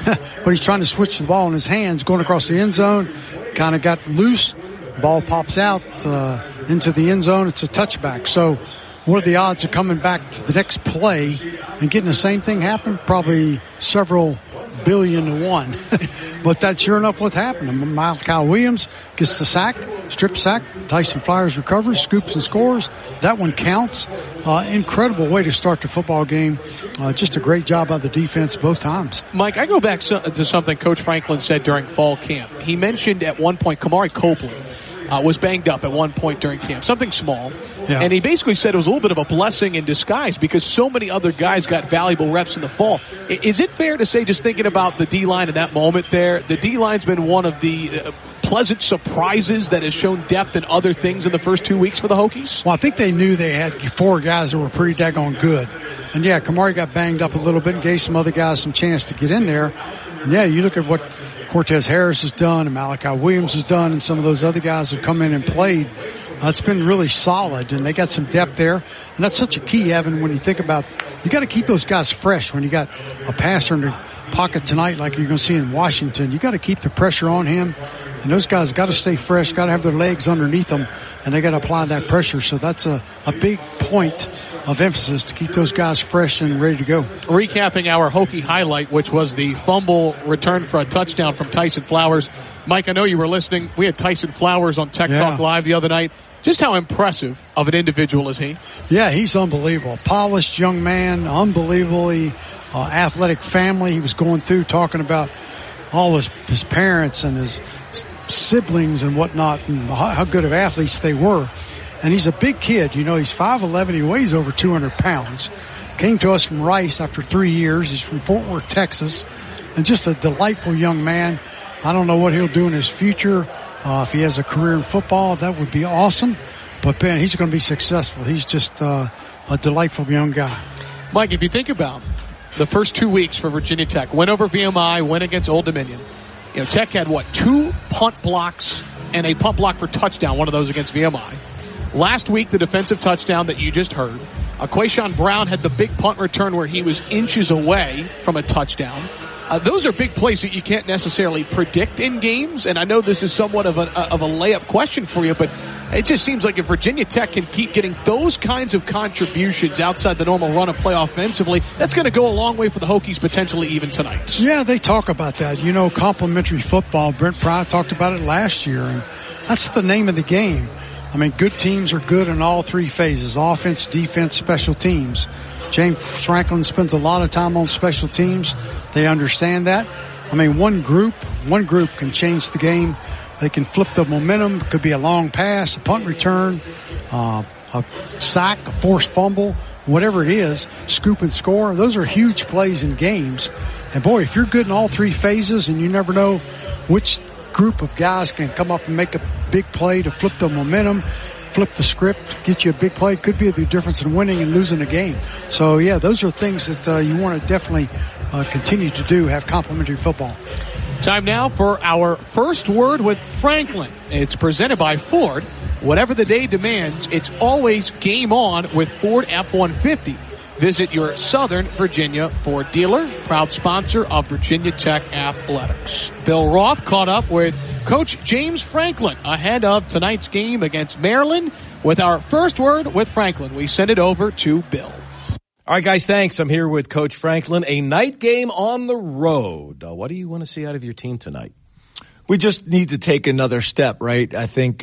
but he's trying to switch the ball in his hands, going across the end zone, kind of got loose. Ball pops out into the end zone. It's a touchback. So what are the odds of coming back to the next play and getting the same thing happen? Probably several billion to one. But that's sure enough what happened. Malachi Williams gets the sack, strip sack. Tyson Flowers recovers, scoops and scores. That one counts. Incredible way to start the football game. Just a great job by the defense both times. Mike, I go back to something Coach Franklin said during fall camp. He mentioned at one point Kamari Copeland was banged up at one point during camp, something small. Yeah. And he basically said it was a little bit of a blessing in disguise because so many other guys got valuable reps in the fall. Is it fair to say, just thinking about the D-line in that moment there, the D-line's been one of the pleasant surprises that has shown depth and other things in the first 2 weeks for the Hokies? Well, I think they knew they had 4 guys that were pretty daggone good. And, yeah, Kamari got banged up a little bit and gave some other guys some chance to get in there. And, yeah, you look at what Cortez Harris has done and Malachi Williams has done and some of those other guys have come in and played. It's been really solid, and they got some depth there. And that's such a key, Evan, when you think about you got to keep those guys fresh when you got a passer in the pocket tonight like you're going to see in Washington. You got to keep the pressure on him, and those guys got to stay fresh, got to have their legs underneath them, and they got to apply that pressure. So that's a big point of emphasis to keep those guys fresh and ready to go. Recapping our Hokie highlight, which was the fumble return for a touchdown from Tyson Flowers. Mike, I know you were listening. We had Tyson Flowers on Tech Talk Live the other night. Just how impressive of an individual is he? Yeah, he's unbelievable. Polished young man, unbelievably athletic family. He was going through talking about all his parents and his siblings and whatnot and how good of athletes they were. And he's a big kid. You know, he's 5'11". He weighs over 200 pounds. Came to us from Rice after 3 years. He's from Fort Worth, Texas. And just a delightful young man. I don't know what he'll do in his future. If he has a career in football, that would be awesome. But, man, he's going to be successful. He's just a delightful young guy. Mike, if you think about the first 2 weeks for Virginia Tech, win over VMI, win against Old Dominion. You know, Tech had, 2 punt blocks and a punt block for touchdown, one of those against VMI. Last week, the defensive touchdown that you just heard. Quayshawn Brown had the big punt return where he was inches away from a touchdown. Those are big plays that you can't necessarily predict in games, and I know this is somewhat of a layup question for you, but it just seems like if Virginia Tech can keep getting those kinds of contributions outside the normal run of play offensively, that's going to go a long way for the Hokies potentially even tonight. Yeah, they talk about that. You know, complementary football. Brent Pry talked about it last year, and that's the name of the game. I mean, good teams are good in all 3 phases, offense, defense, special teams. James Franklin spends a lot of time on special teams. They understand that. I mean, one group can change the game. They can flip the momentum. It could be a long pass, a punt return, a sack, a forced fumble, whatever it is, scoop and score. Those are huge plays in games. And, boy, if you're good in all 3 phases and you never know which group of guys can come up and make a big play to flip the momentum, flip the script, get you a big play, could be the difference in winning and losing a game. So, yeah, those are things that you want to definitely continue to do, have complementary football. Time now for our first word with Franklin. It's presented by Ford. Whatever the day demands, it's always game on with Ford F-150. Visit your Southern Virginia Ford dealer, proud sponsor of Virginia Tech Athletics. Bill Roth caught up with Coach James Franklin ahead of tonight's game against Maryland. With our first word with Franklin, we send it over to Bill. All right, guys, thanks. I'm here with Coach Franklin. A night game on the road. What do you want to see out of your team tonight? We just need to take another step, right? I think,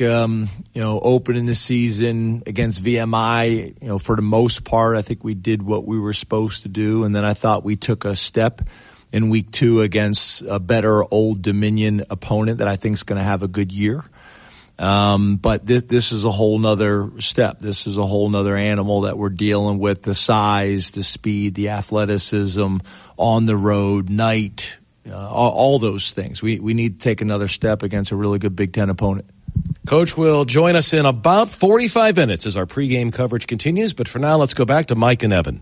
opening the season against VMI, for the most part, I think we did what we were supposed to do. And then I thought we took a step in week 2 against a better Old Dominion opponent that I think is going to have a good year. But this is a whole nother step. This is a whole nother animal that we're dealing with. The size, the speed, the athleticism on the road, night, all those things. We need to take another step against a really good Big Ten opponent. Coach will join us in about 45 minutes as our pregame coverage continues. But for now, let's go back to Mike and Evan.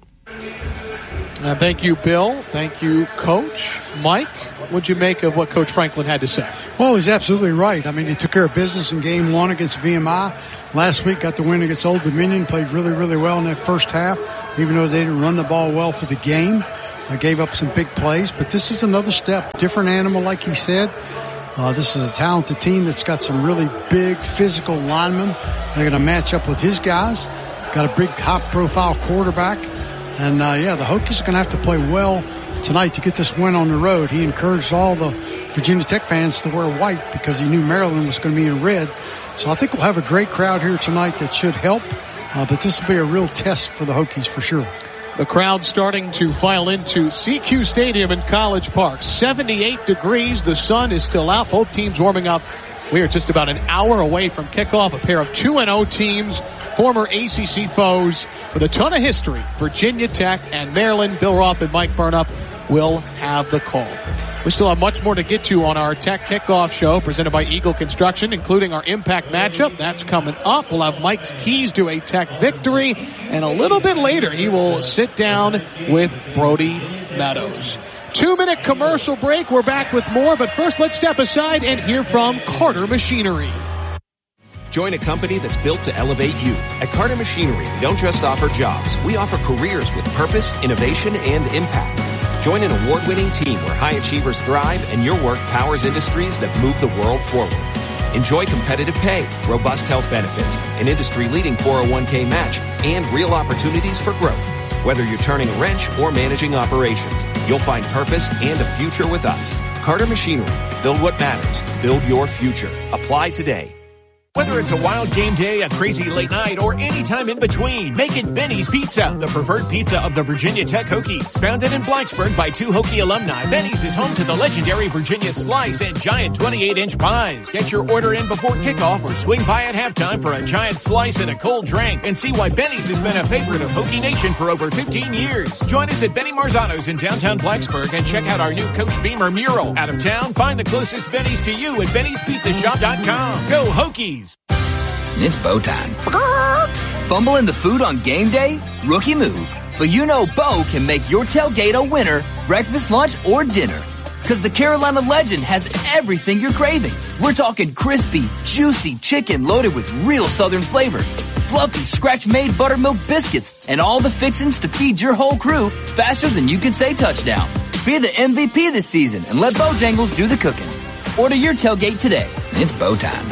Thank you, Bill. Thank you, Coach. Mike, what'd you make of what Coach Franklin had to say? Well, he's absolutely right. I mean, he took care of business in game 1 against VMI. Last week, got the win against Old Dominion, played really, really well in that first half, even though they didn't run the ball well for the game. Gave up some big plays, but this is another step. Different animal, like he said. This is a talented team that's got some really big physical linemen. They're going to match up with his guys. Got a big, high-profile quarterback. And, the Hokies are going to have to play well tonight to get this win on the road. He encouraged all the Virginia Tech fans to wear white because he knew Maryland was going to be in red. So I think we'll have a great crowd here tonight that should help. But this will be a real test for the Hokies for sure. The crowd starting to file into CQ Stadium in College Park. 78 degrees. The sun is still out. Both teams warming up. We are just about an hour away from kickoff. A pair of 2-0 teams, former ACC foes with a ton of history. Virginia Tech and Maryland. Bill Roth and Mike Burnop will have the call. We still have much more to get to on our Tech Kickoff Show presented by Eagle Construction, including our Impact matchup. That's coming up. We'll have Mike's keys to a Tech victory. And a little bit later, he will sit down with Brody Meadows. 2-minute commercial break. We're back with more. But first, let's step aside and hear from Carter Machinery. Join a company that's built to elevate you. At Carter Machinery, we don't just offer jobs. We offer careers with purpose, innovation, and impact. Join an award-winning team where high achievers thrive and your work powers industries that move the world forward. Enjoy competitive pay, robust health benefits, an industry-leading 401k match, and real opportunities for growth. Whether you're turning a wrench or managing operations, you'll find purpose and a future with us. Carter Machinery. Build what matters. Build your future. Apply today. Whether it's a wild game day, a crazy late night, or any time in between, make it Benny's Pizza, the preferred pizza of the Virginia Tech Hokies. Founded in Blacksburg by 2 Hokie alumni, Benny's is home to the legendary Virginia Slice and giant 28-inch pies. Get your order in before kickoff or swing by at halftime for a giant slice and a cold drink, and see why Benny's has been a favorite of Hokie Nation for over 15 years. Join us at Benny Marzano's in downtown Blacksburg and check out our new Coach Beamer mural. Out of town, find the closest Benny's to you at Benny'sPizzaShop.com. Go Hokies! It's Bo time. Fumbling the food on game day? Rookie move. But you know Bo can make your tailgate a winner, breakfast, lunch, or dinner. Cause the Carolina Legend has everything you're craving. We're talking crispy, juicy chicken loaded with real southern flavor, fluffy scratch-made buttermilk biscuits, and all the fixings to feed your whole crew faster than you can say touchdown. Be the MVP this season and let Bojangles do the cooking. Order your tailgate today. It's Bo time.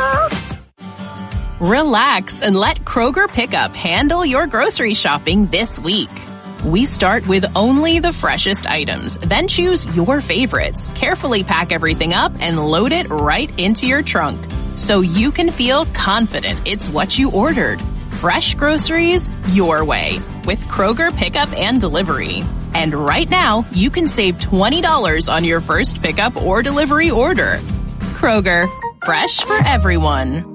Relax and let Kroger Pickup handle your grocery shopping this week. We start with only the freshest items, then choose your favorites, carefully pack everything up, and load it right into your trunk so you can feel confident it's what you ordered. Fresh groceries your way with Kroger Pickup and Delivery. And right now, you can save $20 on your first pickup or delivery order. Kroger, fresh for everyone.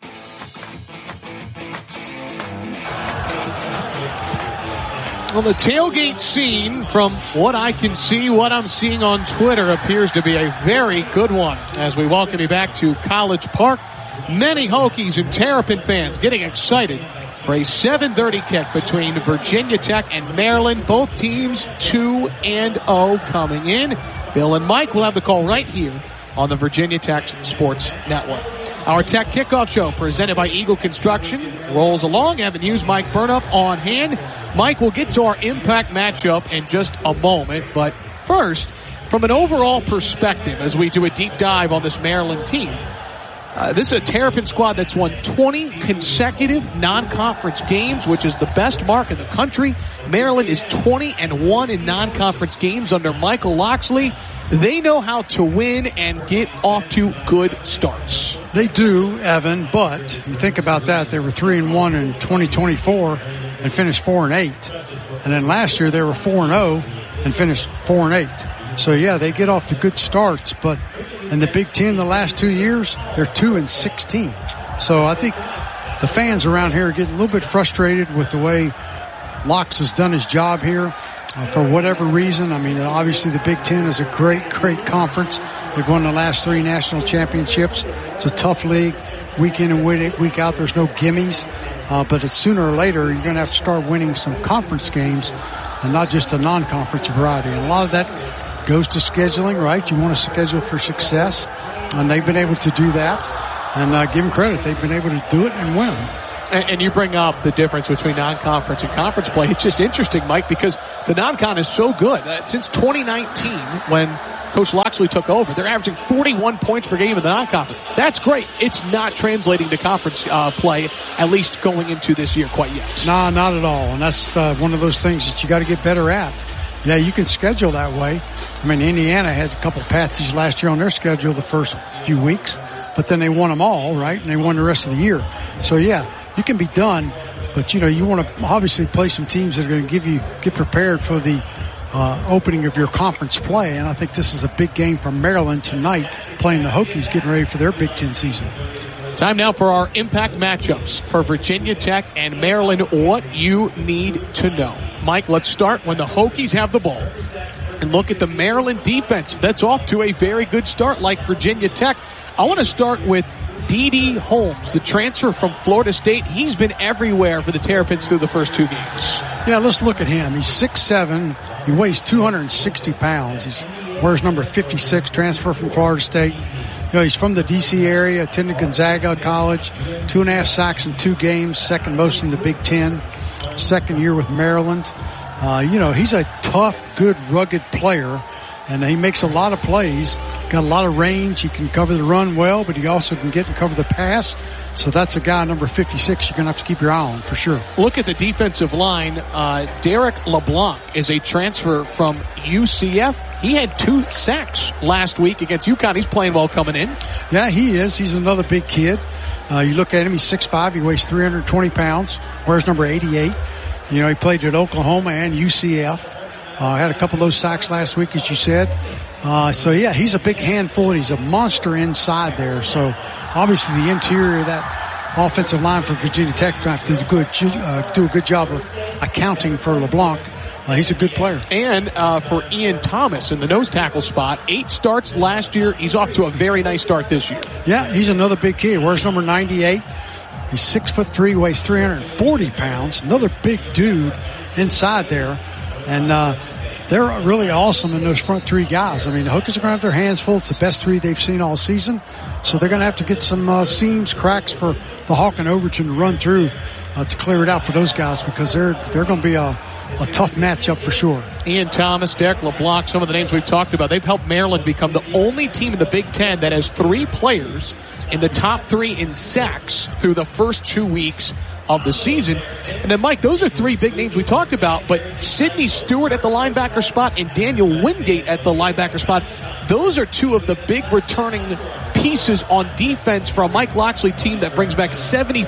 Well, the tailgate scene, from what I can see, what I'm seeing on Twitter, appears to be a very good one. As we welcome you back to College Park, many Hokies and Terrapin fans getting excited for a 7:30 kick between Virginia Tech and Maryland. Both teams 2-0 coming in. Bill and Mike will have the call right here on the Virginia Tech Sports Network. Our Tech Kickoff Show, presented by Eagle Construction, rolls along. Evan Hughes, Mike Burnop on hand. Mike, we'll get to our impact matchup in just a moment. But first, from an overall perspective, as we do a deep dive on this Maryland team, this is a Terrapin squad that's won 20 consecutive non-conference games, which is the best mark in the country. Maryland is 20-1 in non-conference games under Michael Locksley. They know how to win and get off to good starts. They do, Evan, but you think about that. They were 3-1 in 2024 and finished 4-8. And then last year they were 4-0 and finished 4-8. So yeah, they get off to good starts, but in the Big Ten the last 2 years, they're 2-16. So I think the fans around here are getting a little bit frustrated with the way Locks has done his job here. For whatever reason, I mean, obviously the Big Ten is a great, great conference. They've won the last 3 national championships. It's a tough league. Week in and week out, there's no gimmies. But it's sooner or later, you're going to have to start winning some conference games and not just the non-conference variety. And a lot of that goes to scheduling, right? You want to schedule for success. And they've been able to do that. And give them credit. They've been able to do it and win. And you bring up the difference between non-conference and conference play. It's just interesting, Mike, because the non-con is so good. Since 2019, when Coach Loxley took over, they're averaging 41 points per game in the non-conference. That's great. It's not translating to conference play, at least going into this year quite yet. Nah, not at all. And that's one of those things that you got to get better at. Yeah, you can schedule that way. I mean, Indiana had a couple patsies last year on their schedule the first few weeks, but then they won them all, right? And they won the rest of the year. So, yeah, you can be done, but, you want to obviously play some teams that are going to get prepared for the opening of your conference play. And I think this is a big game for Maryland tonight, playing the Hokies, getting ready for their Big Ten season. Time now for our impact matchups for Virginia Tech and Maryland, what you need to know. Mike, let's start when the Hokies have the ball and look at the Maryland defense. That's off to a very good start like Virginia Tech. I want to start with D.D. Holmes, the transfer from Florida State. He's been everywhere for the Terrapins through the first 2 games. Yeah, let's look at him. He's 6'7". He weighs 260 pounds. He wears number 56, transfer from Florida State. He's from the D.C. area, attended Gonzaga College, 2.5 sacks in 2 games, second most in the Big Ten, second year with Maryland. He's a tough, good, rugged player, and he makes a lot of plays. Got a lot of range. He can cover the run well, but he also can get and cover the pass. So that's a guy, number 56, you're going to have to keep your eye on for sure. Look at the defensive line. Derek LeBlanc is a transfer from UCF. He had 2 sacks last week against UConn. He's playing well coming in. Yeah, he is. He's another big kid. You look at him, he's 6'5". He weighs 320 pounds. Wears number 88. He played at Oklahoma and UCF. Had a couple of those sacks last week, as you said. He's a big handful, and he's a monster inside there. So, obviously, the interior of that offensive line for Virginia Tech going to have to do a good job of accounting for LeBlanc. He's a good player. And for Ian Thomas in the nose tackle spot, 8 starts last year. He's off to a very nice start this year. Yeah, he's another big kid. Wears number 98. He's 6'3", weighs 340 pounds. Another big dude inside there. And they're really awesome in those front 3 guys. I mean, the Hokies are going to have their hands full. It's the best 3 they've seen all season. So they're going to have to get some seams, cracks for the Hawk and Overton to run through to clear it out for those guys, because they're going to be a tough matchup for sure. Ian Thomas, Derek LeBlanc, some of the names we've talked about, they've helped Maryland become the only team in the Big Ten that has 3 players in the top 3 in sacks through the first 2 weeks of the season. And then, Mike, those are 3 big names we talked about, but Sidney Stewart at the linebacker spot and Daniel Wingate at the linebacker spot, those are 2 of the big returning pieces on defense for a Mike Loxley team that brings back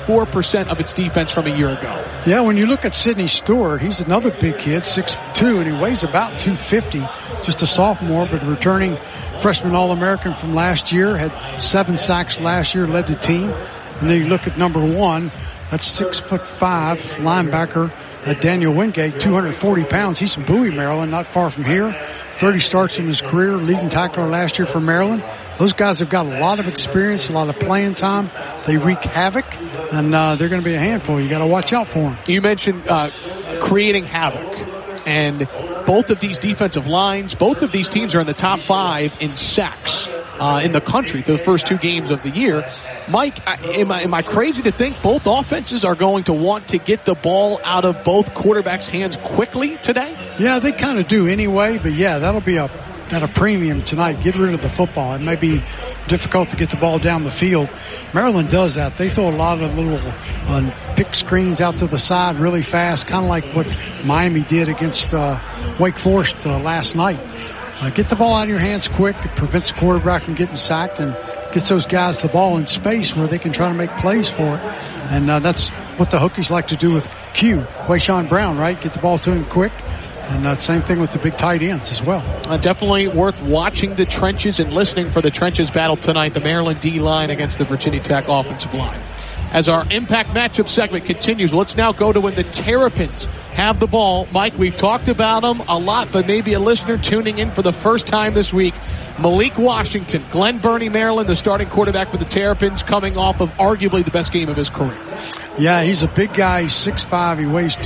74% of its defense from a year ago. Yeah, when you look at Sidney Stewart, he's another big kid, 6'2", and he weighs about 250, just a sophomore, but returning freshman All-American from last year, had 7 sacks last year, led the team. And then you look at number 1, that's 6'5" linebacker Daniel Wingate, 240 pounds. He's from Bowie, Maryland, not far from here. 30 starts in his career, leading tackler last year for Maryland. Those guys have got a lot of experience, a lot of playing time. They wreak havoc, and they're going to be a handful. You got to watch out for them. You mentioned creating havoc, and both of these defensive lines, both of these teams are in the top 5 in sacks in the country through the first 2 games of the year. Mike, am I crazy to think both offenses are going to want to get the ball out of both quarterbacks' hands quickly today? Yeah, they kind of do anyway, but yeah, that'll be at a premium tonight. Get rid of the football. It may be difficult to get the ball down the field. Maryland does that. They throw a lot of little pick screens out to the side really fast, kind of like what Miami did against Wake Forest last night. Get the ball out of your hands quick. It prevents the quarterback from getting sacked and gets those guys the ball in space where they can try to make plays for it. And that's what the Hokies like to do with Quayshawn Brown, right? Get the ball to him quick. And same thing with the big tight ends as well. Definitely worth watching the trenches and listening for the trenches battle tonight, the Maryland D-line against the Virginia Tech offensive line. As our impact matchup segment continues, let's now go to when the Terrapins have the ball. Mike, we've talked about them a lot, but maybe a listener tuning in for the first time this week. Malik Washington, Glen Burnie, Maryland, the starting quarterback for the Terrapins, coming off of arguably the best game of his career. Yeah, he's a big guy. He's 6'5". He weighs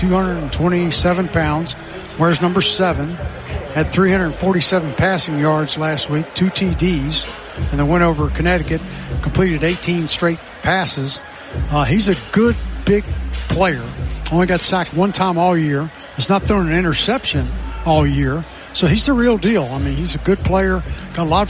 227 pounds. Wears number 7. Had 347 passing yards last week, 2 TDs, and then went over Connecticut, completed 18 straight passes. He's a good, big player. Only got sacked one time all year. Has not thrown an interception all year. So he's the real deal. I mean, he's a good player, got a lot of